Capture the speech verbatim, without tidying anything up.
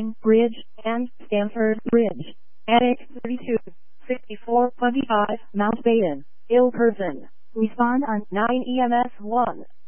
Bridge, and Stamford Bridge. Attic thirty-two, sixty-four twenty-five, Mountbatten, Ill Person. Respond on nine E M S one.